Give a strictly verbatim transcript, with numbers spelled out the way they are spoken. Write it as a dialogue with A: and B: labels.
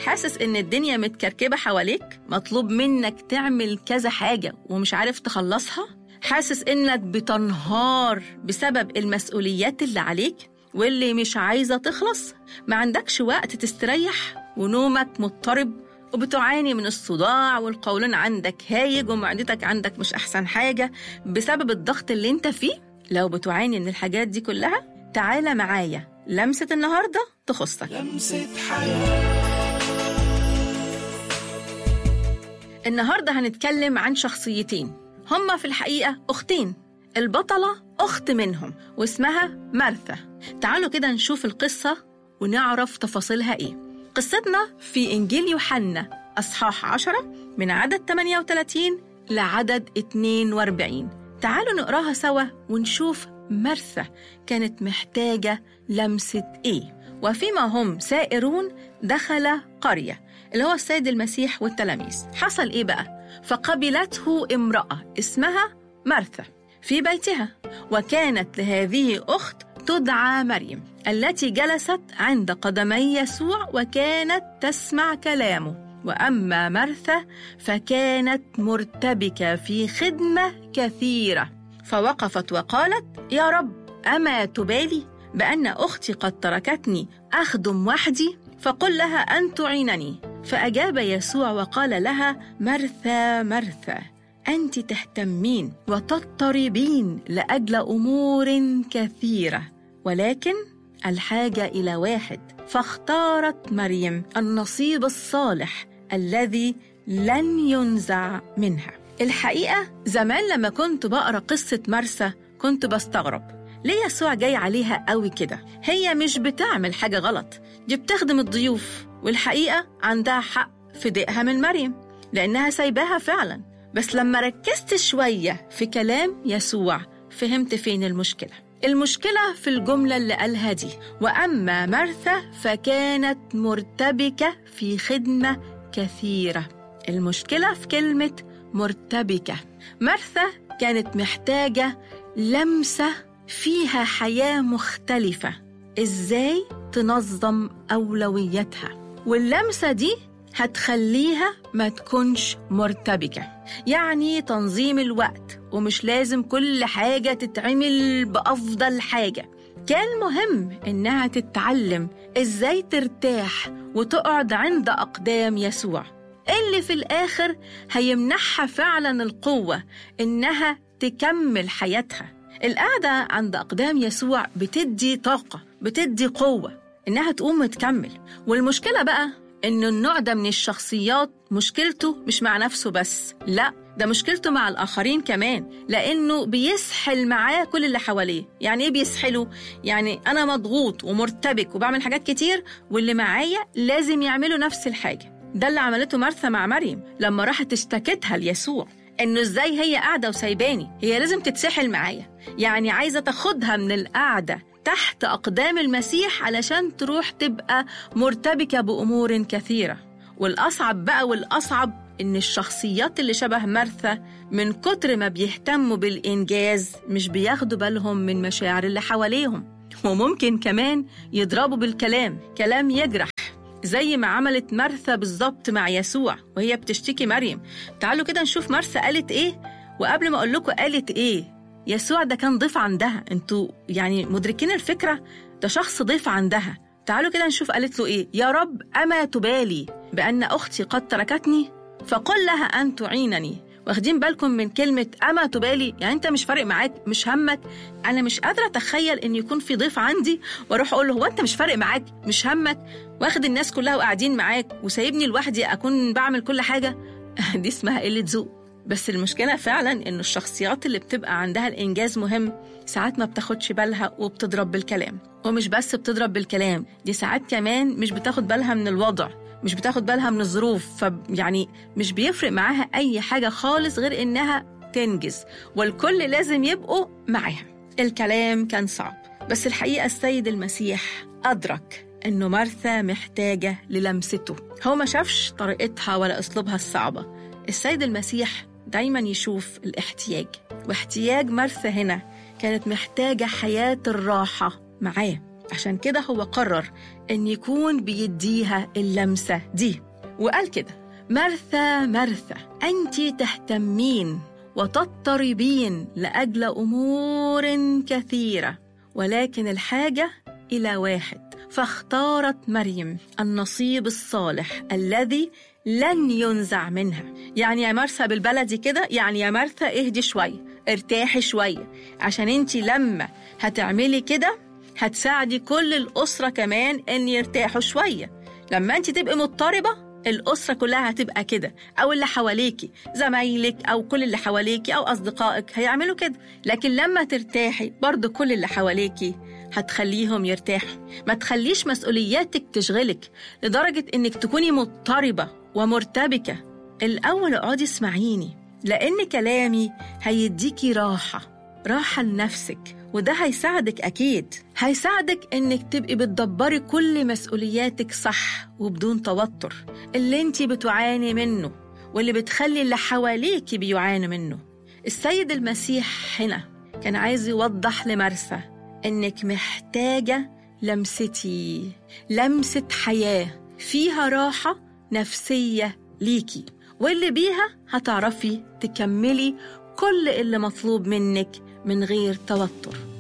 A: حاسس إن الدنيا متكركبة حواليك، مطلوب منك تعمل كذا حاجة ومش عارف تخلصها؟ حاسس إنك بتنهار بسبب المسؤوليات اللي عليك واللي مش عايزة تخلص؟ ما عندكش وقت تستريح ونومك مضطرب وبتعاني من الصداع والقولون عندك هايج ومعدتك عندك مش أحسن حاجة بسبب الضغط اللي انت فيه؟ لو بتعاني من الحاجات دي كلها تعالى معايا لمسة النهاردة تخصك.
B: لمسة حياة.
A: النهاردة هنتكلم عن شخصيتين هما في الحقيقة أختين، البطلة أخت منهم واسمها مرثا. تعالوا كده نشوف القصة ونعرف تفاصيلها إيه. قصتنا في إنجيل يوحنا أصحاح عشرة من عدد ثمانية وثلاثين لعدد اثنين وأربعين. تعالوا نقراها سوا ونشوف مرثا كانت محتاجة لمسة إيه. وفيما هم سائرون دخل قرية، اللي هو السيد المسيح والتلاميذ. حصل إيه بقى؟ فقبلته امرأة اسمها مرثا في بيتها، وكانت لهذه أخت تدعى مريم التي جلست عند قدمي يسوع وكانت تسمع كلامه. وأما مرثا فكانت مرتبكة في خدمة كثيرة، فوقفت وقالت: يا رب، أما تبالي بأن أختي قد تركتني أخدم وحدي؟ فقل لها أن تعينني. فأجاب يسوع وقال لها: مرثا مرثا، أنت تهتمين وتضطربين لأجل أمور كثيرة، ولكن الحاجة إلى واحد، فاختارت مريم النصيب الصالح الذي لن ينزع منها. الحقيقة زمان لما كنت بقرأ قصة مرثا كنت بستغرب ليه يسوع جاي عليها قوي كده؟ هي مش بتعمل حاجة غلط، دي بتخدم الضيوف، والحقيقة عندها حق في ضيقها من مريم لأنها سايباها فعلا. بس لما ركزت شوية في كلام يسوع فهمت فين المشكلة. المشكلة في الجملة اللي قالها دي: وأما مرثا فكانت مرتبكة في خدمة كثيرة. المشكلة في كلمة مرتبكة. مرثا كانت محتاجة لمسة فيها حياة مختلفة، إزاي تنظم أولوياتها، واللمسة دي هتخليها ما تكونش مرتبكة. يعني تنظيم الوقت، ومش لازم كل حاجة تتعمل بأفضل حاجة. كان مهم إنها تتعلم إزاي ترتاح وتقعد عند أقدام يسوع، اللي في الآخر هيمنحها فعلا القوة إنها تكمل حياتها. القعدة عند أقدام يسوع بتدي طاقة، بتدي قوة إنها تقوم وتكمل. والمشكلة بقى إن النوع ده من الشخصيات مشكلته مش مع نفسه بس، لا، ده مشكلته مع الآخرين كمان، لأنه بيسحل معاه كل اللي حواليه. يعني إيه بيسحله؟ يعني أنا مضغوط ومرتبك وبعمل حاجات كتير واللي معايا لازم يعملوا نفس الحاجة. ده اللي عملته مرثا مع مريم لما راحت اشتكتها ليسوع، إنه إزاي هي قاعدة وسايباني، هي لازم تتسحل معايا. يعني عايزة تاخدها من القعدة تحت أقدام المسيح علشان تروح تبقى مرتبكة بأمور كثيرة. والأصعب بقى والأصعب إن الشخصيات اللي شبه مرثا من كتر ما بيهتموا بالإنجاز مش بياخدوا بالهم من مشاعر اللي حواليهم، وممكن كمان يضربوا بالكلام، كلام يجرح، زي ما عملت مرثا بالظبط مع يسوع وهي بتشتكي مريم. تعالوا كده نشوف مرثا قالت إيه، وقبل ما أقول لكم قالت إيه، يسوع ده كان ضيف عندها. انتوا يعني مدركين الفكرة؟ ده شخص ضيف عندها. تعالوا كده نشوف قالت له إيه: يا رب، أما تبالي بأن أختي قد تركتني؟ فقل لها أن تعينني. واخدين بالكم من كلمة أما تبالي؟ يعني أنت مش فارق معاك، مش همك. أنا مش قادرة أتخيل إن يكون في ضيف عندي وأروح أقول له: هو أنت مش فارق معاك، مش همك، واخد الناس كلها وقاعدين معاك وسايبني لوحدي أكون بعمل كل حاجة؟ دي اسمها قلة ذوق. بس المشكلة فعلا إنه الشخصيات اللي بتبقى عندها الإنجاز مهم ساعات ما بتاخدش بالها وبتضرب بالكلام. ومش بس بتضرب بالكلام، دي ساعات كمان مش بتاخد بالها من الوضع، مش بتاخد بالها من الظروف، فيعني مش بيفرق معاها أي حاجة خالص غير إنها تنجز، والكل لازم يبقوا معاها. الكلام كان صعب، بس الحقيقة السيد المسيح أدرك إنه مرثا محتاجة للمسته. هو ما شافش طريقتها ولا أسلوبها الصعبة. السيد المسيح دايما يشوف الاحتياج، واحتياج مرثا هنا كانت محتاجة حياة الراحة معاه. عشان كده هو قرر أن يكون بيديها اللمسة دي، وقال كده: مرثا مرثا أنت تهتمين وتضطربين لأجل أمور كثيرة، ولكن الحاجة إلى واحد، فاختارت مريم النصيب الصالح الذي لن ينزع منها. يعني يا مرثا بالبلدي كده، يعني يا مرثا اهدي شوية، ارتاحي شوية، عشان انتي لما هتعملي كده هتساعدي كل الأسرة كمان ان يرتاحوا شوية. لما انتي تبقي مضطربة الأسرة كلها هتبقى كده، أو اللي حواليكي زمايلك أو كل اللي حواليكي أو أصدقائك هيعملوا كده. لكن لما ترتاحي برضو كل اللي حواليكي هتخليهم يرتاحوا. ما تخليش مسؤولياتك تشغلك لدرجة إنك تكوني مضطربة ومرتبكة. الأول اقعدي اسمعيني، لأن كلامي هيديكي راحة راحة لنفسك، وده هيساعدك أكيد، هيساعدك إنك تبقي بتدبري كل مسؤولياتك صح وبدون توتر اللي انتي بتعاني منه واللي بتخلي اللي حواليكي بيعاني منه. السيد المسيح هنا كان عايز يوضح لمرثا إنك محتاجة لمستي، لمسة حياة فيها راحة نفسية ليكي، واللي بيها هتعرفي تكملي كل اللي مطلوب منك من غير توتر.